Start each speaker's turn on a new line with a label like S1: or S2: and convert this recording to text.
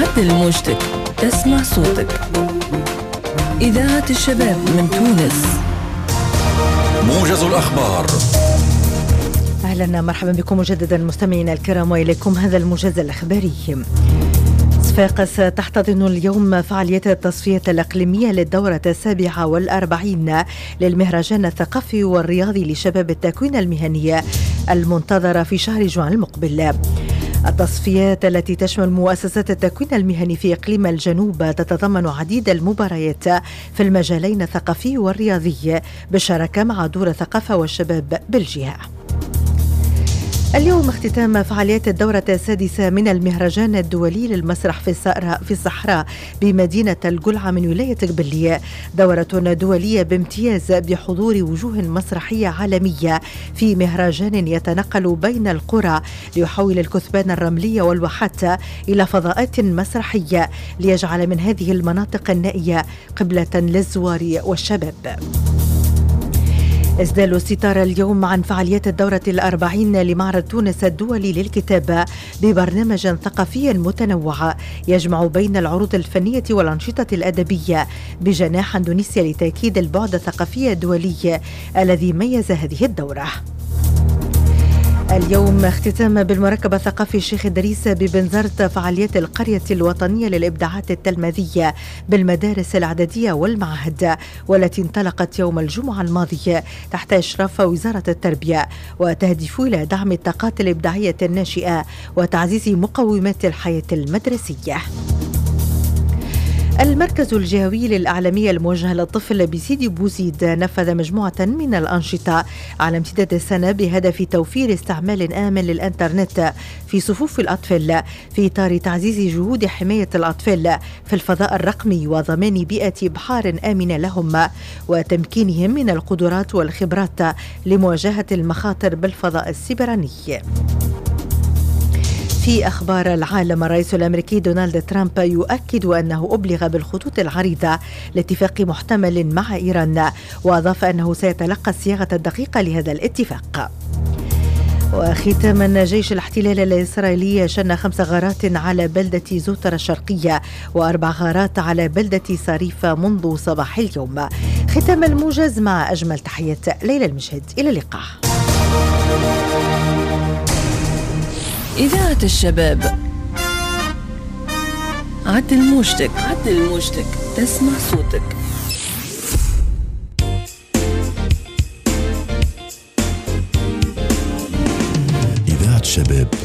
S1: عدل موجتك، تسمع صوتك. إذاعة الشباب من تونس.
S2: موجز الأخبار.
S3: أهلا مرحبا بكم مجددا مستمعينا الكرام، وإليكم هذا الموجز الإخباري. صفاقس تحتضن اليوم فعاليات التصفية الإقليمية للدورة 47 للمهرجان الثقافي والرياضي لشباب التكوين المهني المنتظرة في شهر جوان المقبل. التصفيات التي تشمل مؤسسات التكوين المهني في إقليم الجنوب تتضمن عديد المباريات في المجالين الثقافي والرياضي بالشراكة مع دور الثقافة والشباب بالجهة. اليوم اختتام فعاليات الدورة 6 من المهرجان الدولي للمسرح في الصحراء بمدينة القلعة من ولاية قبلية، دورة دولية بامتياز بحضور وجوه مسرحية عالمية في مهرجان يتنقل بين القرى ليحول الكثبان الرملية والواحات إلى فضاءات مسرحية ليجعل من هذه المناطق النائية قبلة للزوار والشباب. إسدال الستارة اليوم عن فعاليات الدورة 40 لمعرض تونس الدولي للكتابة ببرنامج ثقافي متنوع يجمع بين العروض الفنية والأنشطة الأدبية بجناح إندونيسيا لتأكيد البعد الثقافي الدولي الذي ميز هذه الدورة. اليوم اختتام بالمركب الثقافي الشيخ إدريس ببنزرت فعاليات القرية الوطنية للإبداعات التلميذية بالمدارس الإعدادية والمعاهد، والتي انطلقت يوم الجمعة الماضي تحت إشراف وزارة التربية، وتهدف إلى دعم الطاقات الإبداعية الناشئة وتعزيز مقومات الحياة المدرسية. المركز الجهوي للأعلامية الموجهة للطفل بسيدي بوزيد نفذ مجموعة من الأنشطة على امتداد السنة بهدف توفير استعمال آمن للإنترنت في صفوف الأطفال في إطار تعزيز جهود حماية الأطفال في الفضاء الرقمي وضمان بيئة بحار آمنة لهم وتمكينهم من القدرات والخبرات لمواجهة المخاطر بالفضاء السيبراني. في أخبار العالم، الرئيس الأمريكي دونالد ترامب يؤكد أنه أبلغ بالخطوط العريضة لاتفاق محتمل مع إيران، وأضاف أنه سيتلقى الصياغة الدقيقة لهذا الاتفاق. وختاما، جيش الاحتلال الإسرائيلي شن 5 غارات على بلدة زوتر الشرقية و4 غارات على بلدة صريف منذ صباح اليوم. ختام الموجز مع أجمل تحيات ليلى المشهد، إلى اللقاء.
S1: إذاعة الشباب. عدل موجتك، عدل موجتك، تسمع صوتك.
S2: إذاعة الشباب